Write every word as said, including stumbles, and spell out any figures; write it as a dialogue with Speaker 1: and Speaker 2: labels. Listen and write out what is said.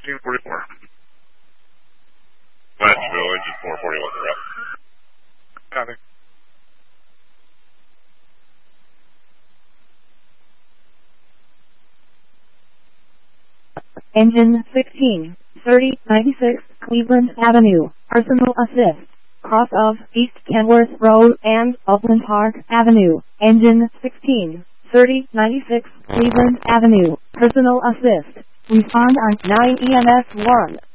Speaker 1: seventeen forty-four.
Speaker 2: Westville, engine four forty-one, direct.
Speaker 1: Copy.
Speaker 3: Engine sixteen, thirty, ninety-six, Cleveland Avenue, personal assist, cross of East Kenworth Road and Upland Park Avenue. Engine sixteen, thirty, ninety-six, Cleveland Avenue, personal assist. Respond on nine E M S one.